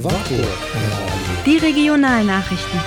Die Regionalnachrichten.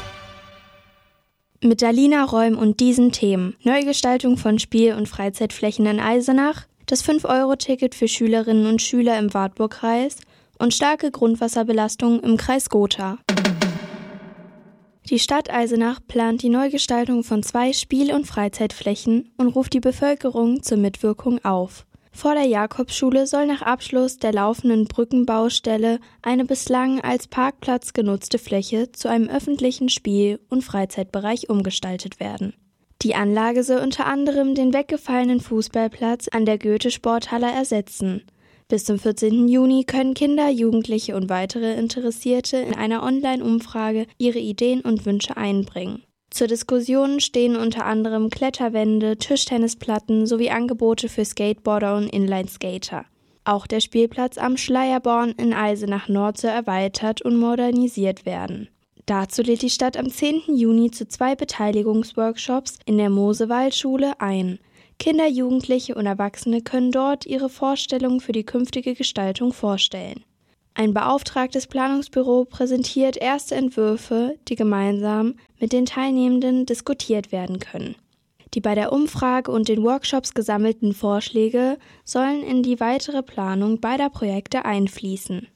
Mit Alina Räum und diesen Themen: Neugestaltung von Spiel- und Freizeitflächen in Eisenach, das 5-Euro-Ticket für Schülerinnen und Schüler im Wartburgkreis und starke Grundwasserbelastung im Kreis Gotha. Die Stadt Eisenach plant die Neugestaltung von 2 Spiel- und Freizeitflächen und ruft die Bevölkerung zur Mitwirkung auf. Vor der Jakobsschule soll nach Abschluss der laufenden Brückenbaustelle eine bislang als Parkplatz genutzte Fläche zu einem öffentlichen Spiel- und Freizeitbereich umgestaltet werden. Die Anlage soll unter anderem den weggefallenen Fußballplatz an der Goethe-Sporthalle ersetzen. Bis zum 14. Juni können Kinder, Jugendliche und weitere Interessierte in einer Online-Umfrage ihre Ideen und Wünsche einbringen. Zur Diskussion stehen unter anderem Kletterwände, Tischtennisplatten sowie Angebote für Skateboarder und Inline-Skater. Auch der Spielplatz am Schleierborn in Eisenach Nord soll erweitert und modernisiert werden. Dazu lädt die Stadt am 10. Juni zu 2 Beteiligungsworkshops in der Mosewaldschule ein. Kinder, Jugendliche und Erwachsene können dort ihre Vorstellungen für die künftige Gestaltung vorstellen. Ein beauftragtes Planungsbüro präsentiert erste Entwürfe, die gemeinsam mit den Teilnehmenden diskutiert werden können. Die bei der Umfrage und den Workshops gesammelten Vorschläge sollen in die weitere Planung beider Projekte einfließen.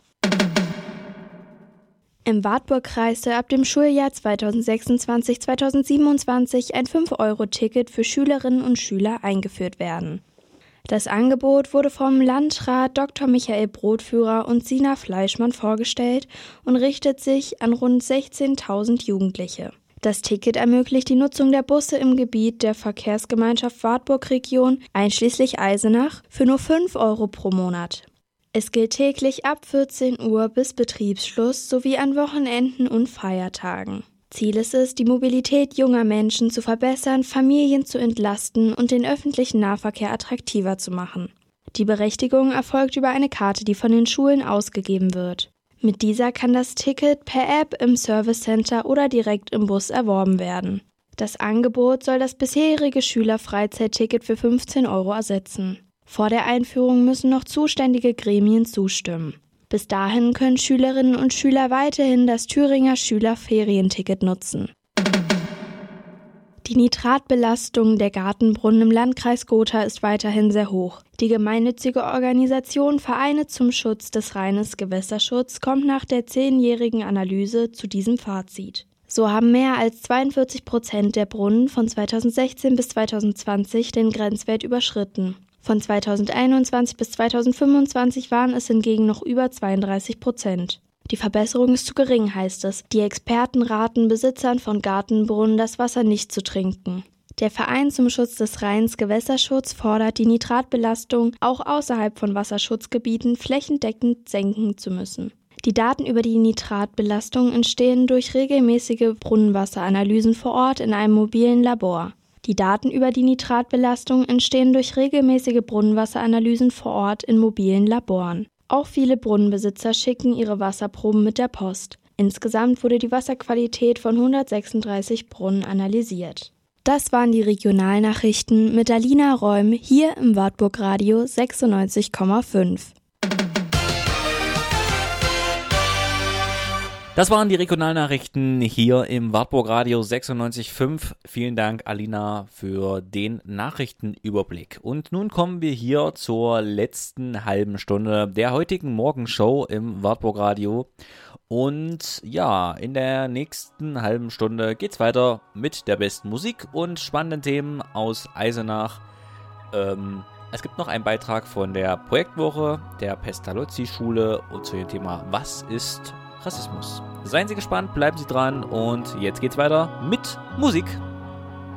Im Wartburgkreis soll ab dem Schuljahr 2026/2027 ein 5-Euro-Ticket für Schülerinnen und Schüler eingeführt werden. Das Angebot wurde vom Landrat Dr. Michael Brotführer und Sina Fleischmann vorgestellt und richtet sich an rund 16.000 Jugendliche. Das Ticket ermöglicht die Nutzung der Busse im Gebiet der Verkehrsgemeinschaft Wartburg-Region einschließlich Eisenach für nur 5 Euro pro Monat. Es gilt täglich ab 14 Uhr bis Betriebsschluss sowie an Wochenenden und Feiertagen. Ziel ist es, die Mobilität junger Menschen zu verbessern, Familien zu entlasten und den öffentlichen Nahverkehr attraktiver zu machen. Die Berechtigung erfolgt über eine Karte, die von den Schulen ausgegeben wird. Mit dieser kann das Ticket per App im Service Center oder direkt im Bus erworben werden. Das Angebot soll das bisherige Schülerfreizeitticket für 15 Euro ersetzen. Vor der Einführung müssen noch zuständige Gremien zustimmen. Bis dahin können Schülerinnen und Schüler weiterhin das Thüringer Schülerferienticket nutzen. Die Nitratbelastung der Gartenbrunnen im Landkreis Gotha ist weiterhin sehr hoch. Die gemeinnützige Organisation Vereine zum Schutz des Rheines Gewässerschutz kommt nach der 10-jährigen Analyse zu diesem Fazit. So haben mehr als 42% der Brunnen von 2016 bis 2020 den Grenzwert überschritten. Von 2021 bis 2025 waren es hingegen noch über 32%. Die Verbesserung ist zu gering, heißt es. Die Experten raten Besitzern von Gartenbrunnen, das Wasser nicht zu trinken. Der Verein zum Schutz des Rheins Gewässerschutz fordert, die Nitratbelastung auch außerhalb von Wasserschutzgebieten flächendeckend senken zu müssen. Die Daten über die Nitratbelastung entstehen durch regelmäßige Brunnenwasseranalysen vor Ort in einem mobilen Labor. Die Daten über die Nitratbelastung entstehen durch regelmäßige Brunnenwasseranalysen vor Ort in mobilen Laboren. Auch viele Brunnenbesitzer schicken ihre Wasserproben mit der Post. Insgesamt wurde die Wasserqualität von 136 Brunnen analysiert. Das waren die Regionalnachrichten mit Alina Räum hier im Wartburg-Radio 96,5. Das waren die Regionalnachrichten hier im Wartburg-Radio 96,5. Vielen Dank, Alina, für den Nachrichtenüberblick. Und nun kommen wir hier zur letzten halben Stunde der heutigen Morgenshow im Wartburg-Radio. Und ja, in der nächsten halben Stunde geht's weiter mit der besten Musik und spannenden Themen aus Eisenach. Es gibt noch einen Beitrag von der Projektwoche der Pestalozzi-Schule und zu dem Thema Was ist Rassismus? Seien Sie gespannt, bleiben Sie dran und jetzt geht's weiter mit Musik.